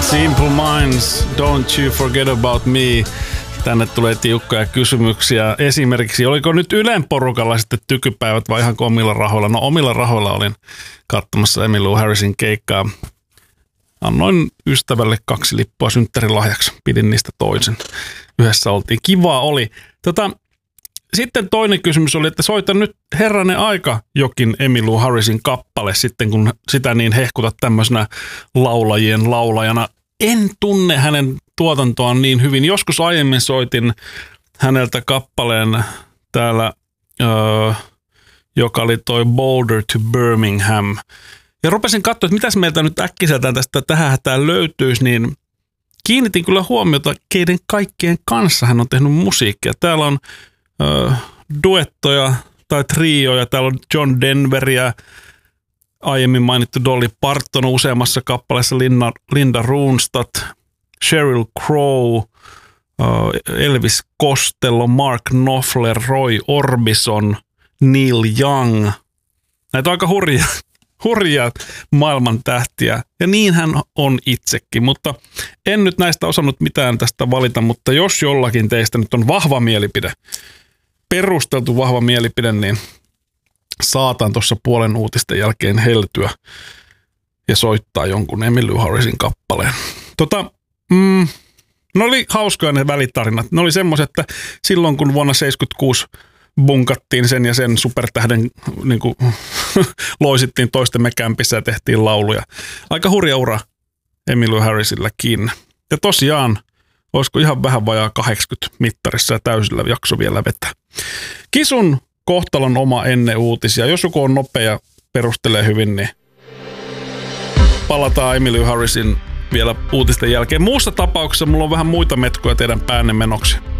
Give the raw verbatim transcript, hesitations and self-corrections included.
Simple Minds, Don't You Forget About Me. Tänne tulee tiukkoja kysymyksiä. Esimerkiksi, oliko nyt Ylen porukalla sitten tykypäivät vai ihan omilla rahoilla? No omilla rahoilla olin katsomassa Emmylou Harrisin keikkaa. Annoin ystävälle kaksi lippua synttärilahjaksi. Pidin niistä toisen. Yhdessä oltiin. Kivaa oli. Tota, sitten toinen kysymys oli, että soita nyt herranen aika jokin Emmylou Harrisin kappale sitten, kun sitä niin hehkutat tämmöisenä laulajien laulajana. En tunne hänen tuotantoaan niin hyvin. Joskus aiemmin soitin häneltä kappaleen täällä, öö, joka oli toi Boulder to Birmingham. Ja rupesin katsoa, että mitäs meiltä nyt äkkiseltään tästä tähän hätään löytyisi, niin kiinnitin kyllä huomiota, keiden kaikkien kanssa hän on tehnyt musiikkia. Täällä on öö, duettoja tai trioja, täällä on John Denveria, aiemmin mainittu Dolly Parton useammassa kappaleessa, Linda, Linda Ronstadt, Sheryl Crow, Elvis Costello, Mark Knopfler, Roy Orbison, Neil Young. Näitä on aika hurjia, hurjia maailman tähtiä, ja niin hän on itsekin, mutta en nyt näistä osannut mitään tästä valita, mutta jos jollakin teistä nyt on vahva mielipide, perusteltu vahva mielipide, niin saatan tuossa puolen uutisten jälkeen heltyä ja soittaa jonkun Emmylou Harrisin kappaleen. Tota, mm, ne oli hauskoja ne välitarinat. Ne oli semmoiset, että silloin kun vuonna seitsemänkymmentäkuusi bunkattiin sen ja sen supertähden niin kuin, loisittiin toistemme kämpissä ja tehtiin lauluja. Aika hurja ura Emmylou Harrisilläkin. Ja tosiaan, olisiko ihan vähän vajaa kahdeksankymmentä mittarissa ja täysillä jakso vielä vetää. Kisun kohtalon oma ennen uutisia. Jos joku on nopea, perustelee hyvin, niin palataan Emmylou Harrisin vielä uutisten jälkeen. Muussa tapauksessa mulla on vähän muita metkoja teidän päänne menoksi.